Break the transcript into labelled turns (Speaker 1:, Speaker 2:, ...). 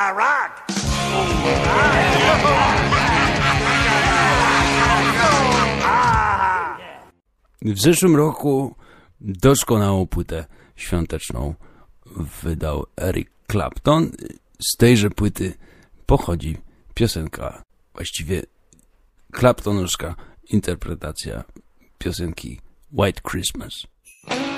Speaker 1: W zeszłym roku doskonałą płytę świąteczną wydał Eric Clapton. Z tejże płyty pochodzi piosenka, właściwie claptonowska interpretacja piosenki White Christmas.